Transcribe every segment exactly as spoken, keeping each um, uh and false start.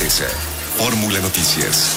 certeza. Fórmula Noticias.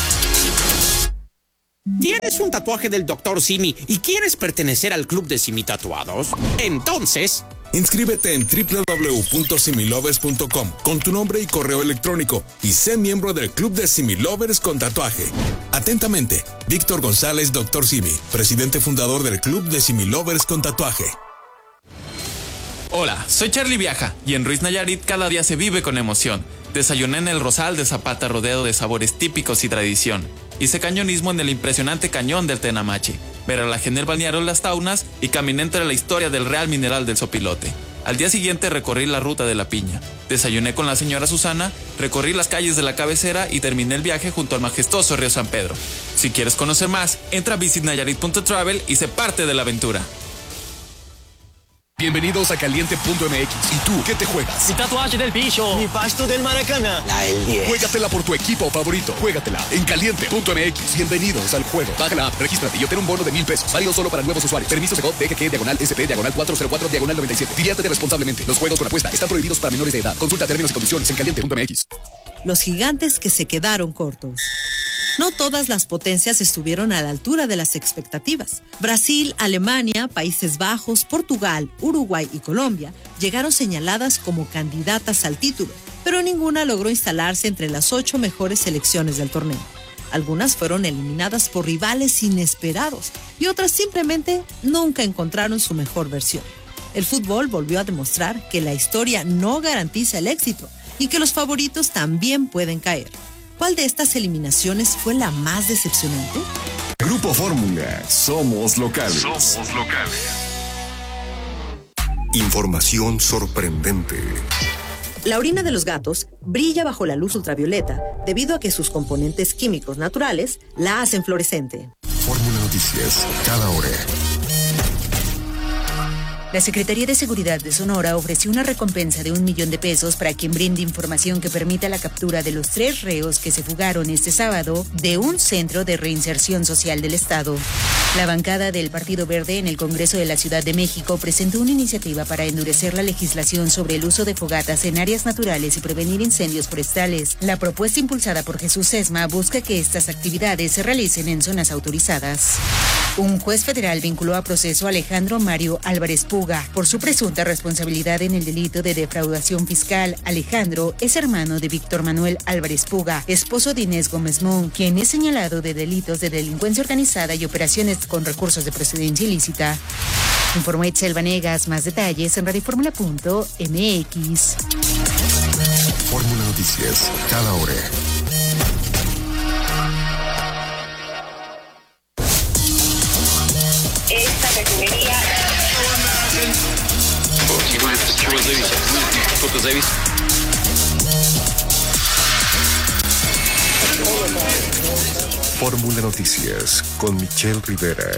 ¿Tienes un tatuaje del doctor Simi y quieres pertenecer al club de Simi Tatuados? Entonces, inscríbete en doble u doble u doble u punto similovers punto com con tu nombre y correo electrónico y sé miembro del club de Similovers con tatuaje. Atentamente, Víctor González, doctor Simi, presidente fundador del club de Similovers con tatuaje. Hola, soy Charlie Viaja y en Ruiz Nayarit cada día se vive con emoción. Desayuné en el Rosal de Zapata rodeado de sabores típicos y tradición. Hice cañonismo en el impresionante cañón del Tenamachi. Veralajé en el balneario Las Taunas y caminé entre la historia del Real Mineral del Sopilote. Al día siguiente recorrí la ruta de la piña. Desayuné con la señora Susana, recorrí las calles de la cabecera y terminé el viaje junto al majestuoso río San Pedro. Si quieres conocer más, entra a visit nayarit punto travel y sé parte de la aventura. Bienvenidos a Caliente punto M X. ¿Y tú qué te juegas? Mi tatuaje del bicho. Mi pasto del Maracaná. La del diez. Juégatela por tu equipo favorito. Juégatela en Caliente punto M X. Bienvenidos al juego. Baja la app, regístrate y obtén un bono de mil pesos. Válido solo para nuevos usuarios. Permiso Segov, D G G, diagonal S P, diagonal cuatro cero cuatro, diagonal noventa y siete. Diviértete responsablemente. Los juegos con apuesta están prohibidos para menores de edad. Consulta términos y condiciones en Caliente punto M X. Los gigantes que se quedaron cortos. No todas las potencias estuvieron a la altura de las expectativas. Brasil, Alemania, Países Bajos, Portugal, Uruguay y Colombia llegaron señaladas como candidatas al título, pero ninguna logró instalarse entre las ocho mejores selecciones del torneo. Algunas fueron eliminadas por rivales inesperados y otras simplemente nunca encontraron su mejor versión. El fútbol volvió a demostrar que la historia no garantiza el éxito y que los favoritos también pueden caer. ¿Cuál de estas eliminaciones fue la más decepcionante? Grupo Fórmula. Somos locales. Somos locales. Información sorprendente. La orina de los gatos brilla bajo la luz ultravioleta debido a que sus componentes químicos naturales la hacen fluorescente. Fórmula Noticias. Cada hora. La Secretaría de Seguridad de Sonora ofreció una recompensa de un millón de pesos para quien brinde información que permita la captura de los tres reos que se fugaron este sábado de un centro de reinserción social del Estado. La bancada del Partido Verde en el Congreso de la Ciudad de México presentó una iniciativa para endurecer la legislación sobre el uso de fogatas en áreas naturales y prevenir incendios forestales. La propuesta impulsada por Jesús Sesma busca que estas actividades se realicen en zonas autorizadas. Un juez federal vinculó a proceso a Alejandro Mario Álvarez Puga por su presunta responsabilidad en el delito de defraudación fiscal. Alejandro es hermano de Víctor Manuel Álvarez Puga, esposo de Inés Gómez Mon, quien es señalado de delitos de delincuencia organizada y operaciones con recursos de procedencia ilícita. Informó Itzel Vanegas. Más detalles en radioformula punto M X. Fórmula Noticias. Cada hora. Esta refinería. Fórmula Noticias con Michelle Rivera.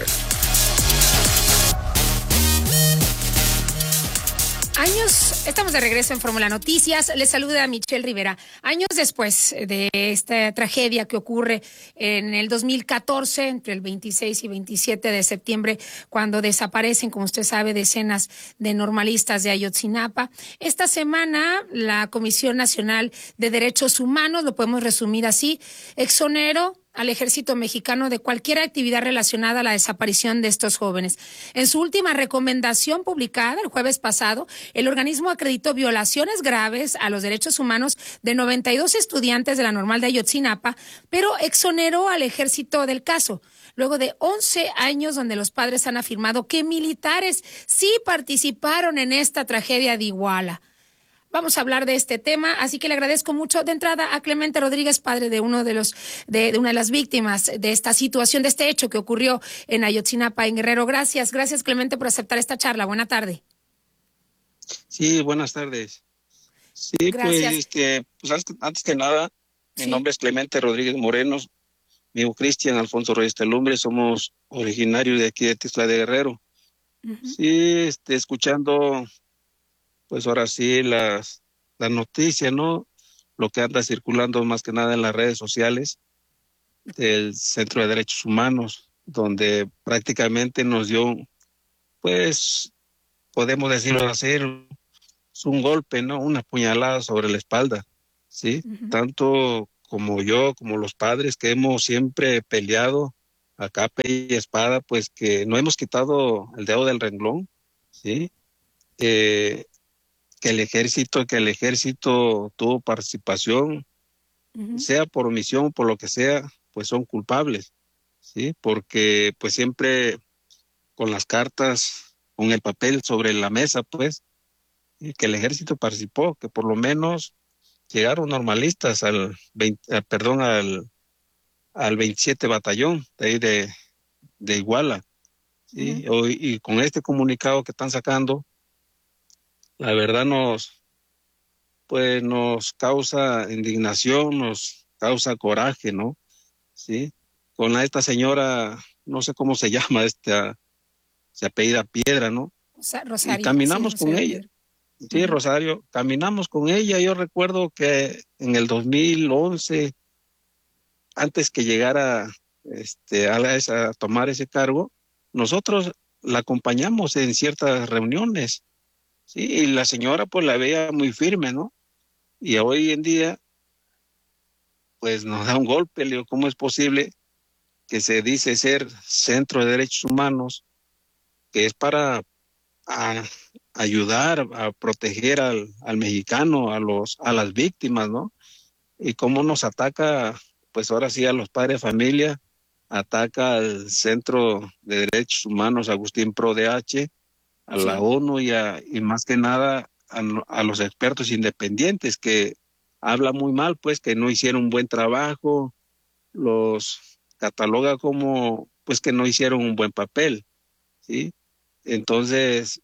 Años, estamos de regreso en Fórmula Noticias. Les saluda Michelle Rivera. Años después de esta tragedia que ocurre en el dos mil catorce, entre el veintiséis y veintisiete de septiembre, cuando desaparecen, como usted sabe, decenas de normalistas de Ayotzinapa. Esta semana, la Comisión Nacional de Derechos Humanos, lo podemos resumir así, exoneró al ejército mexicano de cualquier actividad relacionada a la desaparición de estos jóvenes. En su última recomendación publicada el jueves pasado, el organismo acreditó violaciones graves a los derechos humanos de noventa y dos estudiantes de la Normal de Ayotzinapa, pero exoneró al ejército del caso. Luego de once años donde los padres han afirmado que militares sí participaron en esta tragedia de Iguala. Vamos a hablar de este tema, así que le agradezco mucho de entrada a Clemente Rodríguez, padre de uno de los de, de una de las víctimas de esta situación, de este hecho que ocurrió en Ayotzinapa, en Guerrero. Gracias, gracias Clemente por aceptar esta charla. Buena tarde. Sí, buenas tardes. Sí, Gracias. pues, este, pues antes, antes que nada, mi sí. nombre es Clemente Rodríguez Moreno, mi hijo Cristian Alfonso Reyes Telumbre, somos originarios de aquí de Tixla de Guerrero. Uh-huh. Sí, este, escuchando, pues ahora sí, las, las noticias, ¿no? Lo que anda circulando más que nada en las redes sociales del Centro de Derechos Humanos, donde prácticamente nos dio, pues, podemos decirlo así, un golpe, ¿no? Una puñalada sobre la espalda. ¿sí? Ujú. Tanto como yo, como los padres que hemos siempre peleado a capa y espada, pues que no hemos quitado el dedo del renglón, ¿sí? Eh, que el ejército, que el ejército tuvo participación, Ujú. sea por omisión o por lo que sea, pues son culpables, ¿sí? Porque pues siempre con las cartas, con el papel sobre la mesa, pues, y que el ejército participó, que por lo menos llegaron normalistas al veinte, ah, perdón, al, al veintisiete batallón de ahí de, de Iguala, ¿sí? Ujú. Hoy, y con este comunicado que están sacando, la verdad nos, pues nos causa indignación, nos causa coraje, ¿no? ¿Sí? Con la, esta señora, no sé cómo se llama, esta, se apellida Piedra, ¿no? O sea, Y Rosario, sí, caminamos con Rosario ella. Piedra. Sí, Ujú. Rosario, caminamos con ella. Yo recuerdo que en el dos mil once, antes que llegara este, a, esa- a tomar ese cargo, nosotros la acompañamos en ciertas reuniones, ¿sí? Y la señora pues la veía muy firme, ¿no? Y hoy en día, pues nos da un golpe. Le digo, ¿cómo es posible que se dice ser centro de derechos humanos, que es para a, ayudar a proteger al, al mexicano, a los, a las víctimas, ¿no? Y cómo nos ataca, pues ahora sí, a los padres de familia, ataca al Centro de Derechos Humanos Agustín Pro D H, a la Sí. ONU y, a, y más que nada a, a los expertos independientes, que habla muy mal, pues que no hicieron un buen trabajo, los cataloga como pues que no hicieron un buen papel, ¿sí? Entonces,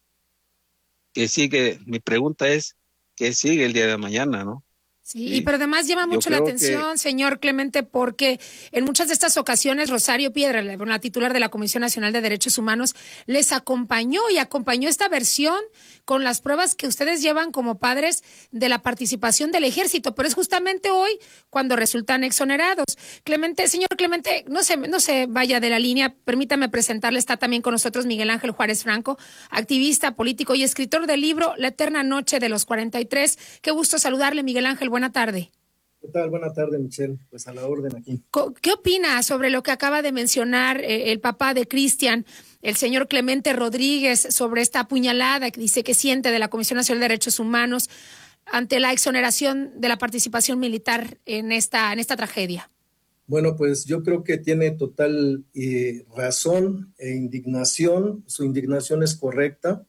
¿qué sigue? Mi pregunta es, ¿qué sigue el día de mañana, no? Sí, y ¿Sí? pero además llama Yo mucho la creo que atención, señor Clemente, porque en muchas de estas ocasiones Rosario Piedra, la, la titular de la Comisión Nacional de Derechos Humanos, les acompañó y acompañó esta versión con las pruebas que ustedes llevan como padres de la participación del ejército, pero es justamente hoy cuando resultan exonerados. Clemente, señor Clemente, no se, no se vaya de la línea, permítame presentarle, está también con nosotros Miguel Ángel Juárez Franco, activista, político y escritor del libro La Eterna Noche de los cuarenta y tres. Qué gusto saludarle, Miguel Ángel. Buena tarde. ¿Qué tal? Buena tarde, Michelle. Pues a la orden aquí. ¿Qué opina sobre lo que acaba de mencionar eh, el papá de Cristian, el señor Clemente Rodríguez, sobre esta puñalada que dice que siente de la Comisión Nacional de Derechos Humanos ante la exoneración de la participación militar en esta, en esta tragedia? Bueno, pues yo creo que tiene total eh, razón e indignación. Su indignación es correcta.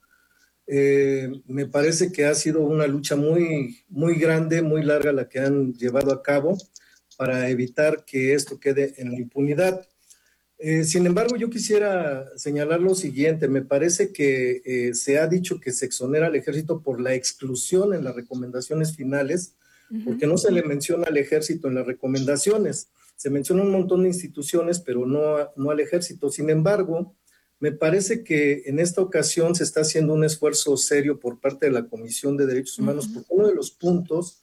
Eh, me parece que ha sido una lucha muy, muy grande, muy larga la que han llevado a cabo para evitar que esto quede en la impunidad. Eh, sin embargo, yo quisiera señalar lo siguiente. Me parece que eh, se ha dicho que se exonera al ejército por la exclusión en las recomendaciones finales, uh-huh. porque no se le menciona al ejército en las recomendaciones. Se menciona un montón de instituciones, pero no, no al ejército. Sin embargo, me parece que en esta ocasión se está haciendo un esfuerzo serio por parte de la Comisión de Derechos Humanos, uh-huh. porque uno de los puntos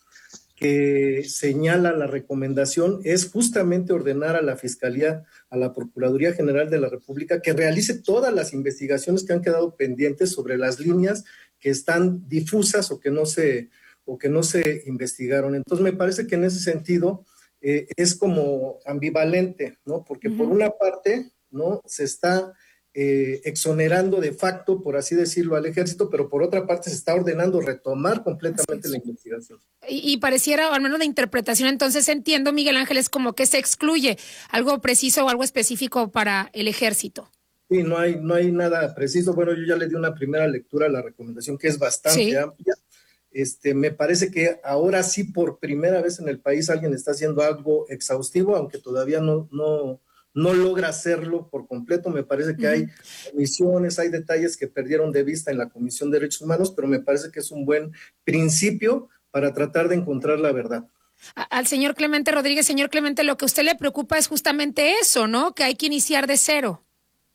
que señala la recomendación es justamente ordenar a la Fiscalía, a la Procuraduría General de la República, que realice todas las investigaciones que han quedado pendientes sobre las líneas que están difusas o que no se, o que no se investigaron. Entonces me parece que en ese sentido eh, es como ambivalente, ¿no? Porque uh-huh. por una parte, ¿no? Se está Eh, exonerando de facto, por así decirlo, al ejército, pero por otra parte se está ordenando retomar completamente la investigación. Y, y pareciera, o al menos de interpretación, entonces entiendo, Miguel Ángel, es como que se excluye algo preciso o algo específico para el ejército. Sí, no hay, no hay nada preciso. Bueno, yo ya le di una primera lectura a la recomendación, que es bastante sí. amplia. Este, me parece que ahora sí, por primera vez en el país, alguien está haciendo algo exhaustivo, aunque todavía no... no no logra hacerlo por completo. Me parece que uh-huh. hay omisiones, hay detalles que perdieron de vista en la Comisión de Derechos Humanos, pero me parece que es un buen principio para tratar de encontrar la verdad. Al señor Clemente Rodríguez, señor Clemente, lo que a usted le preocupa es justamente eso, ¿no? Que hay que iniciar de cero.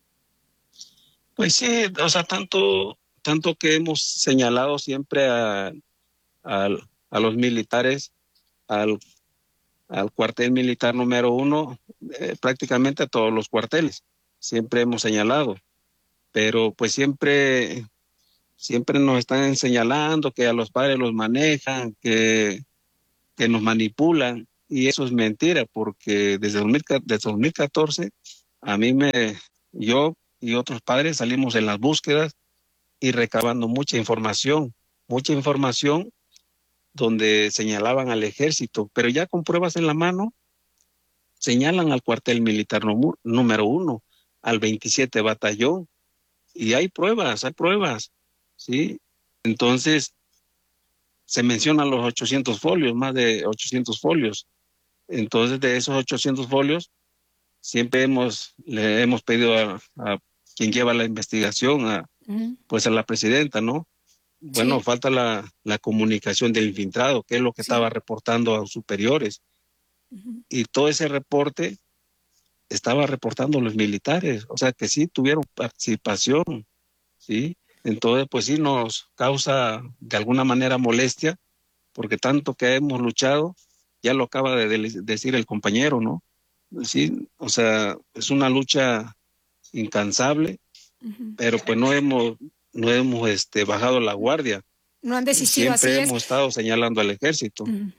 Pues sí, o sea, tanto, tanto que hemos señalado siempre a, a, a los militares, al al cuartel militar número uno, eh, prácticamente a todos los cuarteles, siempre hemos señalado, pero pues siempre, siempre nos están señalando que a los padres los manejan, que, que nos manipulan, y eso es mentira, porque desde, dos mil, desde dos mil catorce a mí me, yo y otros padres salimos en las búsquedas y recabando mucha información, mucha información donde señalaban al ejército, pero ya con pruebas en la mano, señalan al cuartel militar número uno, al veintisiete batallón, y hay pruebas, hay pruebas, ¿sí? Entonces, se mencionan los ochocientos folios, más de ochocientos folios. Entonces, de esos ochocientos folios, siempre hemos, le hemos pedido a, a quien lleva la investigación, a, uh-huh. pues a la presidenta, ¿no? Bueno, sí. falta la, la comunicación del infiltrado, que es lo que sí. estaba reportando a los superiores. Uh-huh. Y todo ese reporte estaba reportando los militares, o sea que sí tuvieron participación, ¿sí? Entonces, pues sí nos causa de alguna manera molestia, porque tanto que hemos luchado, ya lo acaba de, de decir el compañero, ¿no? Sí, o sea, es una lucha incansable, uh-huh. pero pues no hemos, no hemos este, bajado la guardia. No han desistido, Siempre así hemos es. estado señalando al ejército. Uh-huh.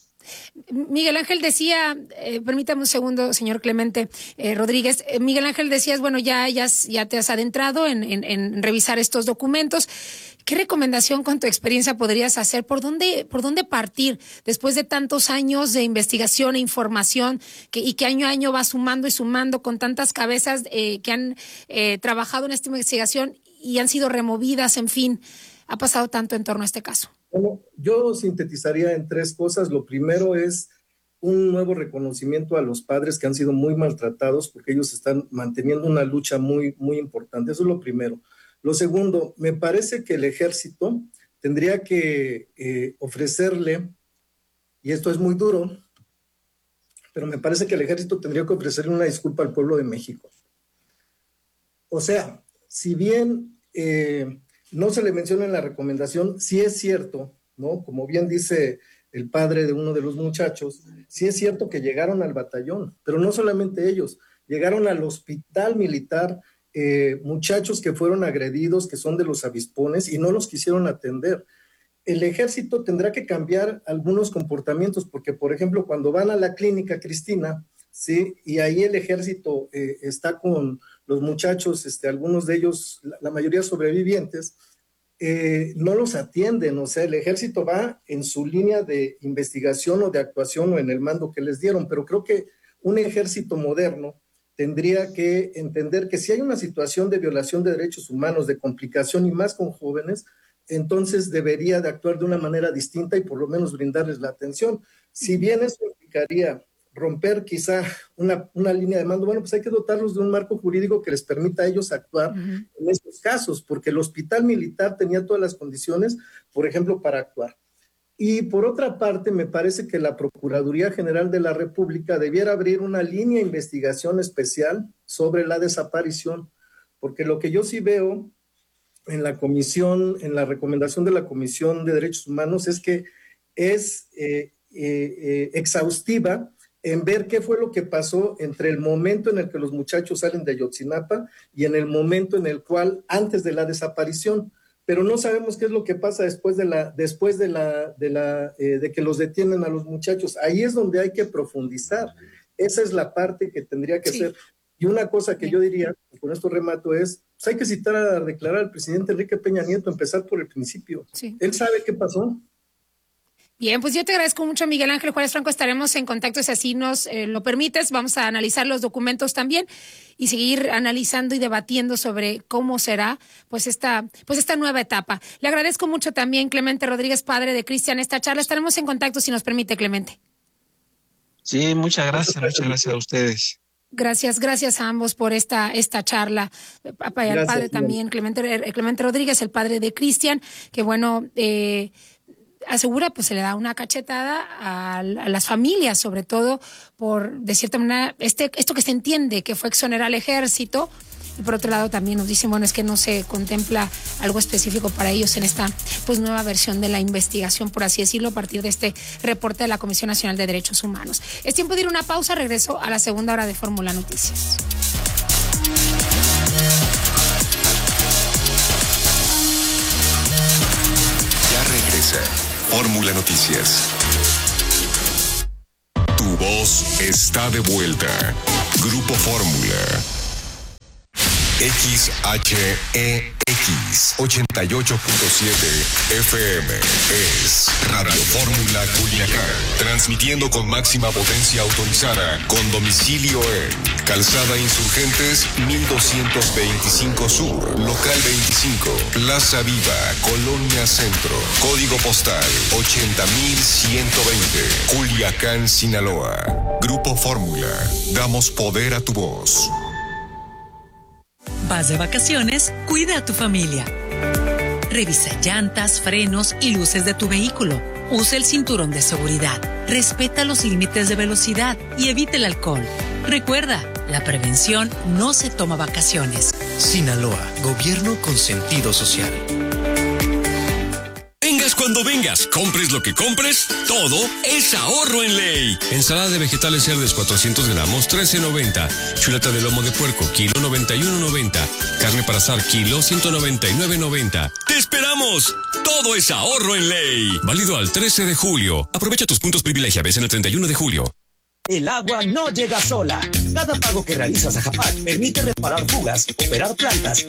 Miguel Ángel decía, eh, permítame un segundo, señor Clemente eh, Rodríguez, eh, Miguel Ángel decías, bueno, ya, ya, ya te has adentrado en, en, en revisar estos documentos. ¿Qué recomendación con tu experiencia podrías hacer? ¿Por dónde, por dónde partir después de tantos años de investigación e información que, y que año a año va sumando y sumando con tantas cabezas eh, que han eh, trabajado en esta investigación y han sido removidas, en fin, ha pasado tanto en torno a este caso? Bueno, yo sintetizaría en tres cosas. Lo primero es un nuevo reconocimiento a los padres que han sido muy maltratados, porque ellos están manteniendo una lucha muy, muy importante. Eso es lo primero. Lo segundo, me parece que el ejército tendría que eh, ofrecerle, y esto es muy duro, pero me parece que el ejército tendría que ofrecerle una disculpa al pueblo de México. O sea, si bien... Eh, no se le menciona en la recomendación, sí es cierto, ¿no? Como bien dice el padre de uno de los muchachos, sí es cierto que llegaron al batallón, pero no solamente ellos, llegaron al hospital militar, eh, muchachos que fueron agredidos, que son de los avispones, y no los quisieron atender. El ejército tendrá que cambiar algunos comportamientos, porque, por ejemplo, cuando van a la clínica, Cristina, sí, y ahí el ejército eh, está con los muchachos, este, algunos de ellos, la, la mayoría sobrevivientes, eh, no los atienden. O sea, el ejército va en su línea de investigación o de actuación o en el mando que les dieron, pero creo que un ejército moderno tendría que entender que si hay una situación de violación de derechos humanos, de complicación y más con jóvenes, entonces debería de actuar de una manera distinta y por lo menos brindarles la atención. Si bien eso implicaría romper quizá una, una línea de mando, bueno, pues hay que dotarlos de un marco jurídico que les permita a ellos actuar uh-huh. en estos casos, porque el hospital militar tenía todas las condiciones, por ejemplo, para actuar. Y por otra parte, me parece que la Procuraduría General de la República debiera abrir una línea de investigación especial sobre la desaparición, porque lo que yo sí veo en la comisión, en la recomendación de la Comisión de Derechos Humanos es que es eh, eh, eh, exhaustiva en ver qué fue lo que pasó entre el momento en el que los muchachos salen de Ayotzinapa y en el momento en el cual, antes de la desaparición, pero no sabemos qué es lo que pasa después de la, después de la, de la, eh, de que los detienen a los muchachos. Ahí es donde hay que profundizar. Esa es la parte que tendría que sí. ser. Y una cosa que yo diría, con esto remato, es, pues hay que citar a declarar al presidente Enrique Peña Nieto, empezar por el principio. Sí. Él sabe qué pasó. Bien, pues yo te agradezco mucho, Miguel Ángel Juárez Franco. Estaremos en contacto si así nos eh, lo permites. Vamos a analizar los documentos también y seguir analizando y debatiendo sobre cómo será pues esta, pues esta nueva etapa. Le agradezco mucho también, Clemente Rodríguez, padre de Cristian, esta charla. Estaremos en contacto si nos permite, Clemente. Sí, muchas gracias, muchas gracias a ustedes. Gracias, gracias a ambos por esta, esta charla. Al gracias, padre también, Clemente, Clemente Rodríguez, el padre de Cristian, que bueno, eh, asegura, pues se le da una cachetada a, a las familias, sobre todo por, de cierta manera, este, esto que se entiende que fue exonerar al ejército. Y por otro lado también nos dicen, bueno, es que no se contempla algo específico para ellos en esta pues nueva versión de la investigación, por así decirlo, a partir de este reporte de la Comisión Nacional de Derechos Humanos. Es tiempo de ir a una pausa, regreso a la segunda hora de Fórmula Noticias. Ya regresa Fórmula Noticias. voz está de vuelta. Grupo Fórmula. X H E X ochenta y ocho punto siete F M es Radio Fórmula Culiacán, transmitiendo con máxima potencia autorizada, con domicilio en Calzada Insurgentes mil doscientos veinticinco Sur, Local veinticinco, Plaza Viva, Colonia Centro, Código Postal ochenta mil ciento veinte, Culiacán, Sinaloa. Grupo Fórmula, damos poder a tu voz. Vas de vacaciones, cuida a tu familia. Revisa llantas, frenos y luces de tu vehículo. Usa el cinturón de seguridad. Respeta los límites de velocidad y evita el alcohol. Recuerda, la prevención no se toma vacaciones. Sinaloa, gobierno con sentido social. Vengas cuando vengas, compres lo que compres, todo es ahorro en Ley. Ensalada de vegetales Herdes cuatrocientos gramos, trece noventa. Chuleta de lomo de puerco, kilo noventa y uno noventa. Carne para asar, kilo ciento noventa y nueve noventa. ¡Te esperamos! Todo es ahorro en Ley. Válido al trece de julio. Aprovecha tus puntos privilegiables en el treinta y uno de julio. El agua no llega sola. Cada pago que realizas a Japac permite reparar fugas, operar plantas